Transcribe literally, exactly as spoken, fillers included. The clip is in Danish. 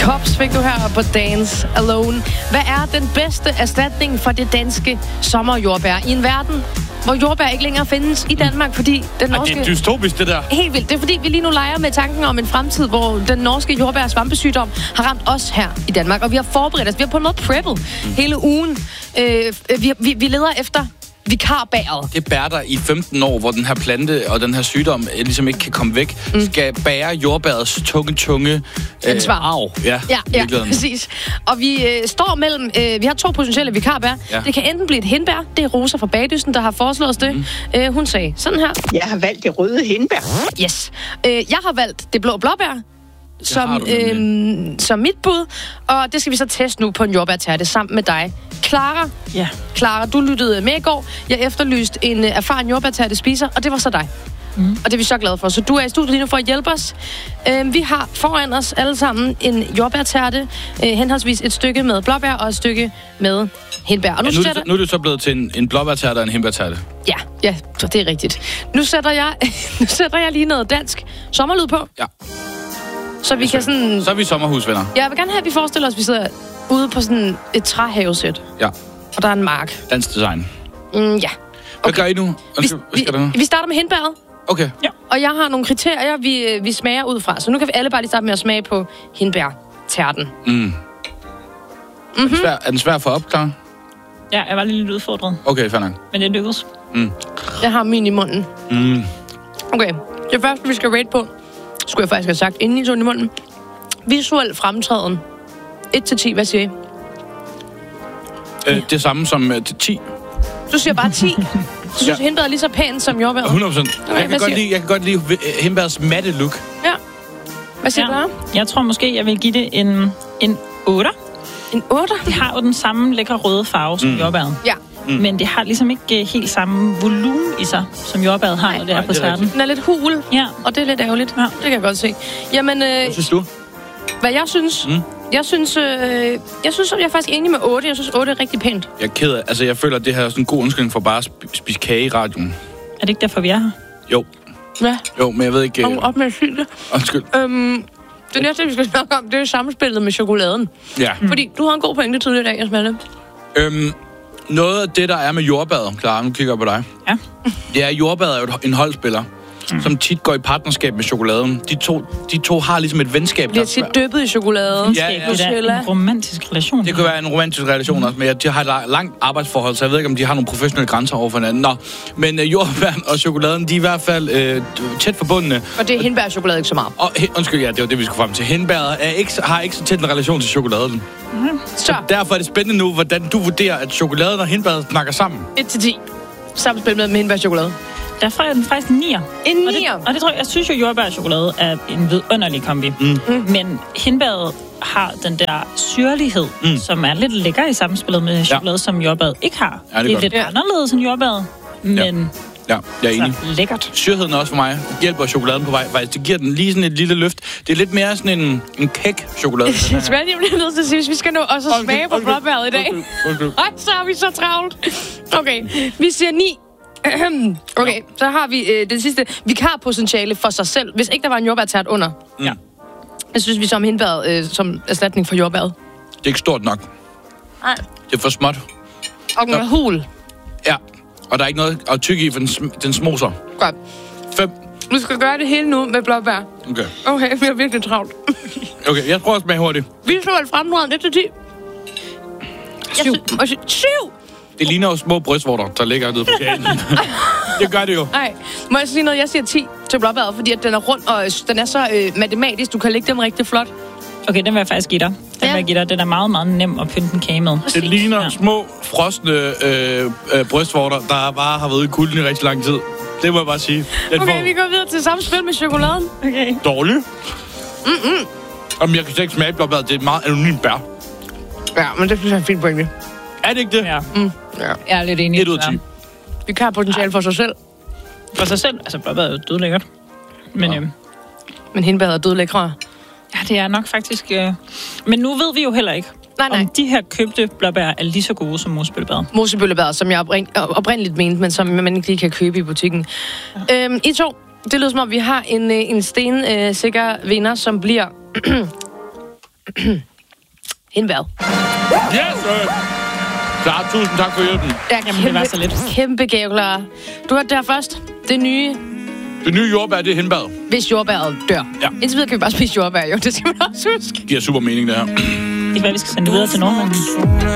Cops fik du her på Dance Alone. Hvad er den bedste erstatning for det danske sommerjordbær i en verden, hvor jordbær ikke længere findes i Danmark, fordi den norske... Ej, det er dystopisk, det der. Helt vildt. Det er fordi, vi lige nu leger med tanken om en fremtid, hvor den norske jordbær- svampesygdom har ramt os her i Danmark. Og vi har forberedt os. Vi har på en måde preppet mm. hele ugen. Øh, vi, vi, vi leder efter vikarbæret. Det bær, der i femten år, hvor den her plante og den her sygdom øh, ligesom ikke kan komme væk, mm. skal bære jordbærets tunge, tunge øh, arv. Ja, ja, ja præcis. Og vi øh, står mellem... Øh, vi har to potentielle vikarbær. Ja. Det kan enten blive et hindbær. Det er Rosa fra Bagdysten, der har foreslået os det. Mm. Øh, hun sagde sådan her. Jeg har valgt det røde hindbær. Yes. Øh, jeg har valgt det blå blåbær. Som, øh, som mit bud. Og det skal vi så teste nu på en jordbærtærte sammen med dig, Clara. Ja. Clara, du lyttede med i går. Jeg efterlyste en uh, erfaren jordbærtærte spiser, og det var så dig. Mm. Og det er vi så glade for. Så du er i studiet lige nu for at hjælpe os. Uh, vi har foran os alle sammen en jordbærtærte. Uh, henholdsvis et stykke med blåbær og et stykke med hindbær. Og nu, ja, nu, sætter... nu er det så blevet til en, en blåbærtærte og en hindbærtærte. Ja, ja, så det er rigtigt. Nu sætter jeg, nu sætter jeg lige noget dansk sommerlyd på. Ja. Så vi kan sådan... Så er vi sommerhusvenner. Ja, jeg vil gerne have, at vi forestiller os, at vi sidder ude på sådan et træhavesæt. Ja. Og der er en mark. Dansk design. Mm, ja. Okay. Hvad gør I nu? Vi, vi, vi starter med hindbæret. Okay. Ja. Og jeg har nogle kriterier, vi, vi smager ud fra. Så nu kan vi alle bare lige starte med at smage på hindbærtærten. Mm. Mm-hmm. Er, den svær, er den svær for op, Clara? Ja, jeg var lige lidt udfordret. Okay, fair nok. Men det lykkedes. Mm. Jeg har min i munden. Mm. Okay. Det første, vi skal rate på, skulle jeg faktisk have sagt, inden I tog den i munden. Visuel fremtræden. et til ti, hvad siger I? Øh, det samme som øh, til ti. Du siger bare ti. Du synes, ja. Hindbæret er lige så pæn som jordbæret? hundrede procent. Okay, jeg, kan godt lide, jeg kan godt lide hindbærets matte look. Ja. Hvad siger ja. du? Jeg tror måske, jeg vil give det en, en otter. En otter? Det har jo den samme lækre røde farve som mm. jordbæret. Ja. Mm. Men det har ligesom ikke helt samme volumen i sig, som jordbæret har, når det er på tærten. Den er lidt hul, ja. Og det er lidt ærgerligt. Ja. Det kan jeg godt se. Jamen, øh, hvad synes du? Hvad jeg synes? Mm. Jeg synes, øh, jeg synes, jeg er faktisk enig med otte. Jeg synes, otte er rigtig pænt. Jeg er ked af, altså jeg føler, at det her er sådan en god undskyldning for bare at sp- spise kage i radioen. Er det ikke derfor, vi er her? Jo. Hvad? Jo, men jeg ved ikke... Kom op med at sige det. Undskyld. Øhm, det næste, vi skal snakke om, det er samspillet med chokoladen. Ja. Mm. Fordi du har en god pointe tidligere i dag, Jasmine. Øhm, noget af det, der er med jordbæret, Clara, nu kigger jeg på dig. Ja. Det er, at jordbæret er jo en holdspiller. Mm. Som tit går i partnerskab med chokoladen. De to, de to har ligesom et venskab. De er tit dyppet i chokolade. Ja, ja. Det er en romantisk relation. Det kan være en romantisk relation også, men de har et langt arbejdsforhold, så jeg ved ikke, om de har nogle professionelle grænser over for hinanden. Nå, men uh, jordbæren og chokoladen, de er i hvert fald uh, tæt forbundne. Og det er hindbær og chokolade ikke så meget. Og, he, undskyld, ja, det var det, vi skulle frem til. Hindbæret er ikke, har ikke så tæt en relation til chokoladen. Mm. Så. så derfor er det spændende nu, hvordan du vurderer, at chokoladen og hindbæret snakker sammen. et til ti. Samspil med hindbær og chokolade. Derfor er den faktisk en nier. En nier? Og det, og det tror jeg, jeg synes jo, jordbær og chokolade er en vidunderlig kombi. Mm. Mm. Men hindbæret har den der syrlighed, mm. som er lidt lækker i samspillet med chokolade, ja. Som jordbæret ikke har. Ja, det, det er godt. lidt anderledes end jordbæret, men... Ja. Ja, jeg er enig. Lækkert. Syrheden er også for mig. Hjælper chokoladen på vej. Faktisk, det giver den lige sådan et lille løft. Det er lidt mere sådan en, en kæk-chokolade. Det er svært, jeg bliver nødt til at sige, hvis vi skal nå også at smage på blåbæret i dag. Ej, så har vi så travlt. Okay, vi siger ni. Okay, så har vi øh, det sidste vikarpotentiale for sig selv, hvis ikke der var en jordbærtært under. Ja. Jeg synes, vi som hindbæret øh, som erstatning for jordbæret. Det er ikke stort nok. Nej. Det er for småt. Og den er hul. Ja, og der er ikke noget at tykke i, for den, sm- den smoser. Godt. Fem. Du skal gøre det hele nu med blåbær. Okay. Okay, vi er virkelig travlt. Okay, jeg prøver at smage hurtigt. Visuelt fremtræden, et til ti. Syv. Sy- syv! Det ligner jo små brystvorter, der ligger nede på kagen. Det gør det jo. Nej, må jeg sige noget? Jeg siger ti til blåbæret, fordi at den er rund, og den er så øh, matematisk. Du kan lægge dem rigtig flot. Okay, den vil jeg faktisk give dig. Den ja. vil jeg give dig. Den er meget, meget nem at pynte en kage med. Det ligner ja. små, frosne øh, øh, brystvorter, der bare har været i kulden i rigtig lang tid. Det må jeg bare sige. Den okay, får... vi går videre til samspil med chokoladen. Okay. Dårligt. Mm-mm. Jamen, jeg kan slet ikke smage blåbæret. Det er et meget anonymt bær. Ja, men det synes jeg er en fin pointe. Er det ikke det? Ja. Mm. Ja. Jeg er lidt enig. et ud af ti. Vi kan have potentiale for sig selv. For sig selv? Altså, blåbæret er jo dødlækkert. Men, ja. øhm, men hindbæret er dødlækkere. Ja, det er nok faktisk... Øh... Men nu ved vi jo heller ikke, nej, nej. om de her købte blåbær er lige så gode som mosebøllebær. Mosebøllebær, som jeg oprind- oprindeligt mente, men som man ikke lige kan købe i butikken. Ja. Øhm, I to, det lyder som om, vi har en, en stensikker øh, vinder, som bliver... Hindbær. Yes, sir. Klar, tusind tak for hjælpen. Ja, Jamen, kæmpe, det var så lidt. Kæmpe gave, Clara. Du har det her først. Det nye, Det nye jordbær, det er hindbær. hvis jordbæret dør. Ja. Indtil videre kan vi bare spise jordbær, jo. Det skal man også huske. Det giver super mening, det her. Det kan være, vi skal sende det videre til nogen.